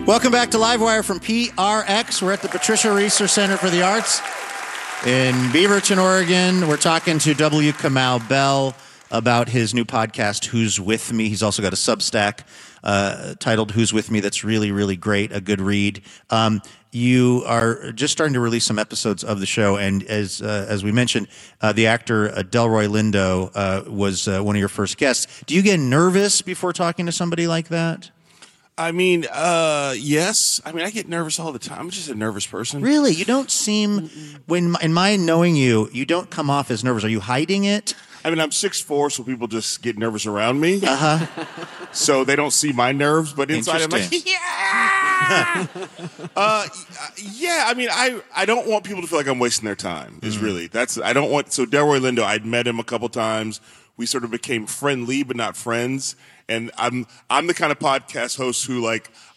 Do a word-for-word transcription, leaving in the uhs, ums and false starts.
Welcome back to Livewire from P R X. We're at the Patricia Reeser Center for the Arts in Beaverton, Oregon. We're talking to W. Kamau Bell about his new podcast, Who's With Me. He's also got a Substack uh, titled Who's With Me that's really, really great, a good read. Um, you are just starting to release some episodes of the show, and as uh, as we mentioned, uh, the actor uh, Delroy Lindo uh, was uh, one of your first guests. Do you get nervous before talking to somebody like that? I mean, uh, yes. I mean, I get nervous all the time. I'm just a nervous person. Really? You don't seem, when in my knowing you, you don't come off as nervous. Are you hiding it? I mean, I'm six foot four, so people just get nervous around me. Uh-huh. So they don't see my nerves, but inside I'm like, yeah! uh, yeah, I mean, I, I don't want people to feel like I'm wasting their time, is mm-hmm. really. That's, I don't want, so Delroy Lindo, I'd met him a couple times. We sort of became friendly, but not friends. And I'm I'm the kind of podcast host who, like,